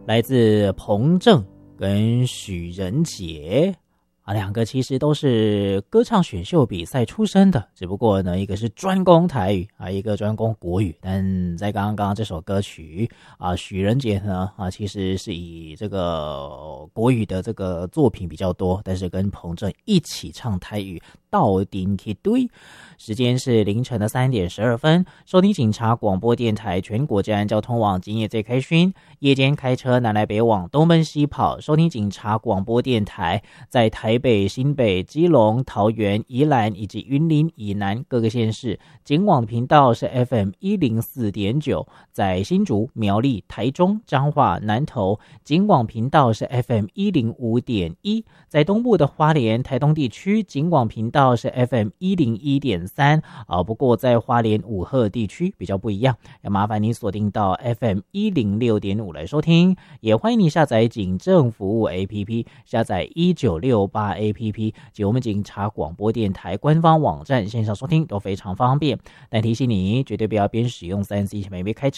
来自彭正跟许仁杰两个其实都是歌唱选秀比赛出身的，只不过呢，一个是专攻台语一个专攻国语。但在刚刚这首歌曲许仁杰呢其实是以这个国语的这个作品比较多，但是跟彭正一起唱台语到顶去堆。时间是凌晨的3点12分，收听警察广播电台全国治安交通网，今夜最开勋，夜间开车南来北往，东奔西跑，收听警察广播电台，在台北、新北、基隆、桃园、宜兰以及云林以南各个县市，警广频道是 FM 104.9，在新竹、苗栗、台中、彰化、南投，警广频道是 FM 105.1，在东部的花莲、台东地区，警广频道是 FM 101.3。不过在花莲五鹤地区比较不一样，要麻烦你锁定到 FM 106.5来收听，也欢迎你下载警政服务 APP， 下载1968 APP 及我们警察广播电台官方网站线上收听都非常方便。但提醒你绝对不要边使用 3C 前面边开车